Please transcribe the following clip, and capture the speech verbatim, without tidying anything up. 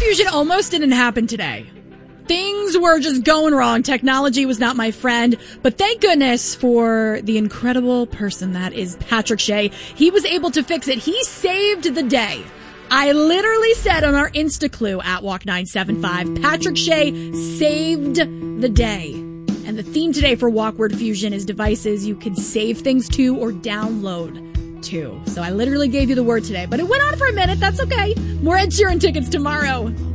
Fusion almost didn't happen today. Things were just going wrong. Technology was not my friend. But thank goodness for the incredible person that is Patrick Shea. He was able to fix it. He saved the day. I literally said on our Insta Clue at Walk nine seven five, Patrick Shea saved the day. And the theme today for Walk Word Fusion is devices you can save things to or download to. So I literally gave you the word today, but it went on for a minute. That's okay. More Ed Sheeran tickets tomorrow.